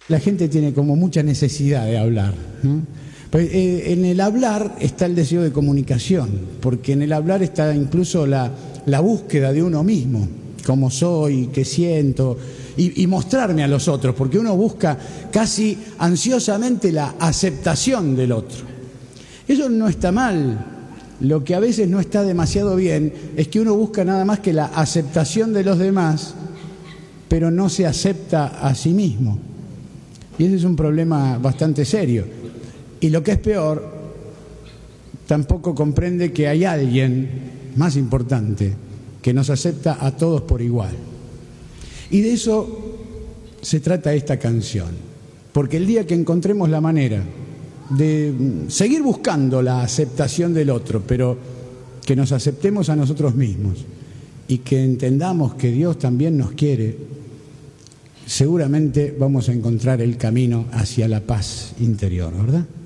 La gente tiene como mucha necesidad de hablar, ¿no? Pues, en el hablar está el deseo de comunicación, porque en el hablar está incluso la búsqueda de uno mismo, cómo soy, qué siento, y mostrarme a los otros, porque uno busca casi ansiosamente la aceptación del otro. Eso no está mal. Lo que a veces no está demasiado bien es que uno busca nada más que la aceptación de los demás, pero no se acepta a sí mismo. Y ese es un problema bastante serio. Y lo que es peor, tampoco comprende que hay alguien más importante que nos acepta a todos por igual. Y de eso se trata esta canción. Porque el día que encontremos la manera de seguir buscando la aceptación del otro, pero que nos aceptemos a nosotros mismos y que entendamos que Dios también nos quiere, seguramente vamos a encontrar el camino hacia la paz interior, ¿verdad?